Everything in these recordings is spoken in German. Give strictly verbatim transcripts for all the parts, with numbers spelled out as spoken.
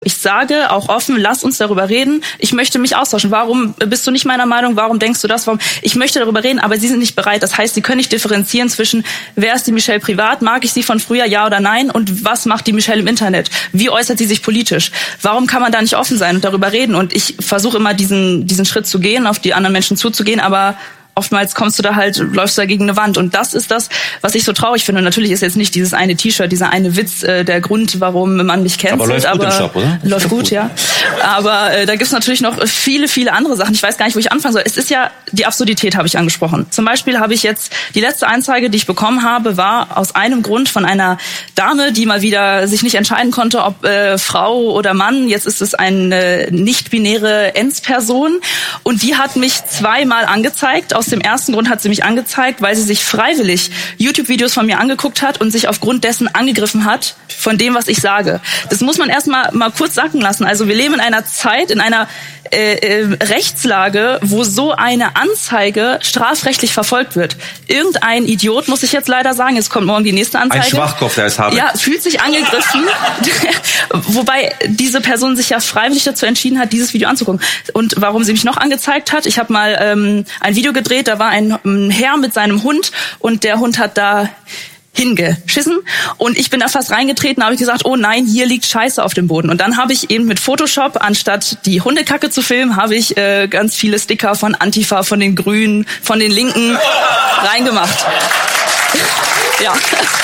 Ich sage auch offen, lass uns darüber reden. Ich möchte mich austauschen. Warum bist du nicht meiner Meinung? Warum denkst du das? Warum? Ich möchte darüber reden, aber sie sind nicht bereit. Das heißt, sie können nicht differenzieren zwischen, wer ist die Michelle privat? Mag ich sie von früher, ja oder nein? Und was macht die Michelle im Internet? Wie äußert sie sich politisch? Warum kann man da nicht offen sein und darüber reden? Und ich versuche immer, diesen, diesen Schritt zu gehen, auf die anderen Menschen zuzugehen, aber oftmals kommst du da halt, läufst du da gegen eine Wand. Und das ist das, was ich so traurig finde. Und natürlich ist jetzt nicht dieses eine T-Shirt, dieser eine Witz äh, der Grund, warum man mich cancelt. Aber läuft gut aber im Shop, oder? Läuft gut, gut, ja. Aber äh, da gibt's natürlich noch viele, viele andere Sachen. Ich weiß gar nicht, wo ich anfangen soll. Es ist ja, die Absurdität habe ich angesprochen. Zum Beispiel habe ich jetzt, die letzte Anzeige, die ich bekommen habe, war aus einem Grund von einer Dame, die mal wieder sich nicht entscheiden konnte, ob äh, Frau oder Mann. Jetzt ist es eine nicht-binäre Ens-Person. Und die hat mich zweimal angezeigt. Aus dem ersten Grund hat sie mich angezeigt, weil sie sich freiwillig YouTube-Videos von mir angeguckt hat und sich aufgrund dessen angegriffen hat von dem, was ich sage. Das muss man erstmal mal kurz sacken lassen. Also wir leben in einer Zeit, in einer äh, äh, Rechtslage, wo so eine Anzeige strafrechtlich verfolgt wird. Irgendein Idiot, muss ich jetzt leider sagen, jetzt kommt morgen die nächste Anzeige. Ein Schwachkopf, der es habe. Ja, fühlt sich angegriffen. Wobei diese Person sich ja freiwillig dazu entschieden hat, dieses Video anzugucken. Und warum sie mich noch angezeigt hat, ich habe mal ähm, ein Video gedreht, da war ein, ein Herr mit seinem Hund und der Hund hat da hingeschissen und ich bin da fast reingetreten, habe ich gesagt, oh nein, hier liegt Scheiße auf dem Boden. Und dann habe ich eben mit Photoshop, anstatt die Hundekacke zu filmen, habe ich äh, ganz viele Sticker von Antifa, von den Grünen, von den Linken reingemacht. Ja.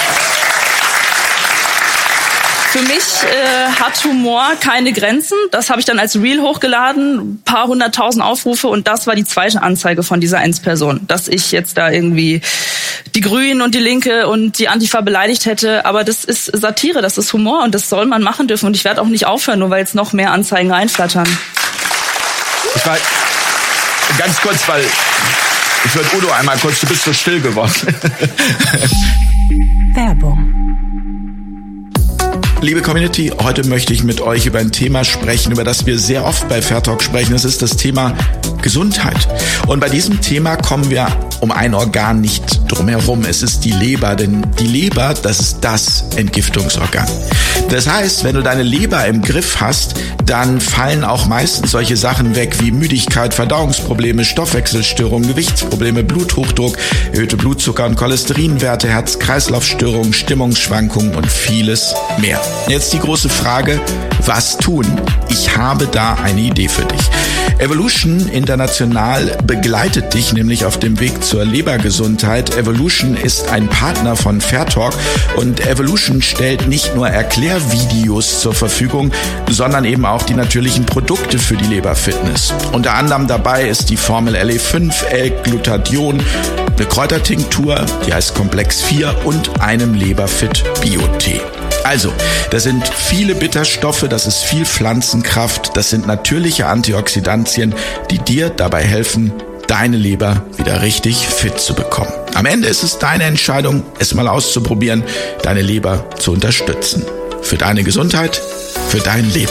Für mich äh, hat Humor keine Grenzen. Das habe ich dann als Reel hochgeladen, ein paar hunderttausend Aufrufe und das war die zweite Anzeige von dieser Ens-Person, dass ich jetzt da irgendwie die Grünen und die Linke und die Antifa beleidigt hätte. Aber das ist Satire, das ist Humor und das soll man machen dürfen und ich werde auch nicht aufhören, nur weil jetzt noch mehr Anzeigen reinflattern. Ich war ganz kurz, weil ich würde Udo einmal kurz, du bist so still geworden. Werbung. Liebe Community, heute möchte ich mit euch über ein Thema sprechen, über das wir sehr oft bei Fair Talk sprechen. Es ist das Thema Gesundheit. Und bei diesem Thema kommen wir um ein Organ nicht drum herum. Es ist die Leber, denn die Leber, das ist das Entgiftungsorgan. Das heißt, wenn du deine Leber im Griff hast, dann fallen auch meistens solche Sachen weg wie Müdigkeit, Verdauungsprobleme, Stoffwechselstörungen, Gewichtsprobleme, Bluthochdruck, erhöhte Blutzucker- und Cholesterinwerte, Herz-Kreislauf-Störungen, Stimmungsschwankungen und vieles mehr. Jetzt die große Frage, was tun? Ich habe da eine Idee für dich. Evolution International begleitet dich nämlich auf dem Weg zur Lebergesundheit. Evolution ist ein Partner von Fair Talk und Evolution stellt nicht nur Erklärvideos zur Verfügung, sondern eben auch die natürlichen Produkte für die Leberfitness. Unter anderem dabei ist die Formel L E fünf, L-Glutathion, eine Kräutertinktur, die heißt Komplex vier und einem Leberfit Bio-Tee. Also, das sind viele Bitterstoffe, das ist viel Pflanzenkraft, das sind natürliche Antioxidantien, die dir dabei helfen, deine Leber wieder richtig fit zu bekommen. Am Ende ist es deine Entscheidung, es mal auszuprobieren, deine Leber zu unterstützen. Für deine Gesundheit, für dein Leben.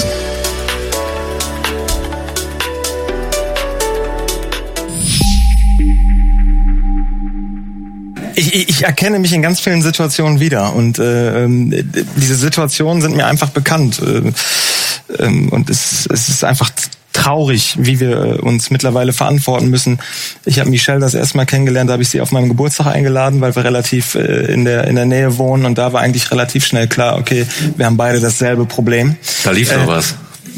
Ich, ich erkenne mich in ganz vielen Situationen wieder und äh, diese Situationen sind mir einfach bekannt äh, äh, und es, es ist einfach traurig, wie wir uns mittlerweile verantworten müssen. Ich habe Michelle das erste Mal kennengelernt, da habe ich sie auf meinem Geburtstag eingeladen, weil wir relativ äh, in der in der Nähe wohnen und da war eigentlich relativ schnell klar, okay, wir haben beide dasselbe Problem. Da lief äh, noch was.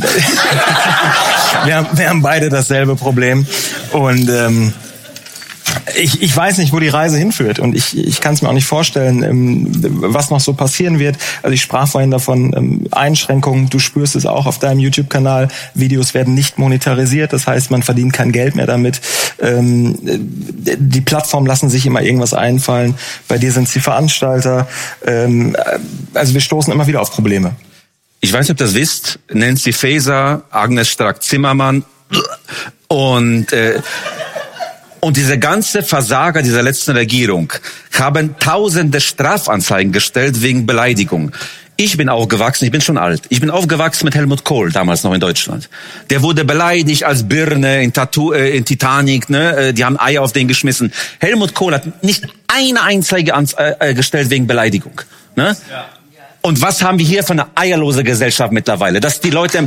wir, haben, wir haben beide dasselbe Problem und ähm, Ich, ich weiß nicht, wo die Reise hinführt und ich, ich kann es mir auch nicht vorstellen, ähm, was noch so passieren wird. Also ich sprach vorhin davon, ähm, Einschränkungen, du spürst es auch auf deinem YouTube-Kanal, Videos werden nicht monetarisiert, das heißt, man verdient kein Geld mehr damit. Ähm, die Plattformen lassen sich immer irgendwas einfallen, bei dir sind sie Veranstalter, ähm, also wir stoßen immer wieder auf Probleme. Ich weiß nicht, ob ihr das wisst, Nancy Faeser, Agnes Strack-Zimmermann und... Äh, Und diese ganze Versager dieser letzten Regierung haben tausende Strafanzeigen gestellt wegen Beleidigung. Ich bin aufgewachsen, ich bin schon alt. Ich bin aufgewachsen mit Helmut Kohl, damals noch in Deutschland. Der wurde beleidigt als Birne in, Tattoo, äh, in Titanic, ne? Die haben Eier auf den geschmissen. Helmut Kohl hat nicht eine Anzeige ans, äh, gestellt wegen Beleidigung. Ne? Ja. Und was haben wir hier für eine eierlose Gesellschaft mittlerweile? Dass die Leute